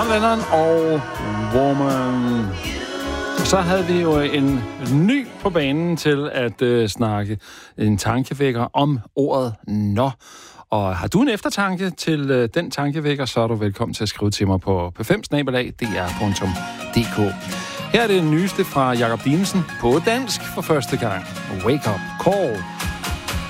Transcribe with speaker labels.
Speaker 1: Lennon og Woman. Så havde vi jo en ny på banen til at snakke en tankevækker om ordet nå. Og har du en eftertanke til den tankevækker, så er du velkommen til at skrive til mig på p5@dr.dk. Her er det nyeste fra Jakob Dinesen på dansk for første gang. Wake Up Call.